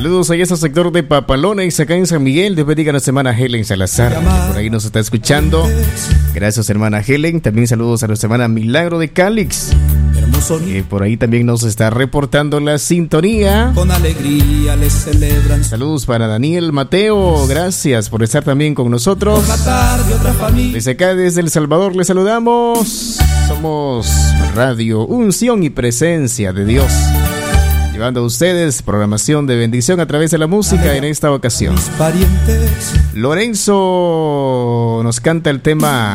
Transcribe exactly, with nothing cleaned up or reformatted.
Saludos a ese sector de Papalones, acá en San Miguel. Dios bendiga a nuestra hermana Helen Salazar, que por ahí nos está escuchando. Gracias, hermana Helen. También saludos a nuestra hermana Milagro de Calix, que por ahí también nos está reportando la sintonía. Con alegría les celebran. Saludos para Daniel Mateo. Gracias por estar también con nosotros. Desde acá, desde El Salvador, les saludamos. Somos Radio Unción y Presencia de Dios, llevando a ustedes programación de bendición a través de la música. En esta ocasión, Lorenzo nos canta el tema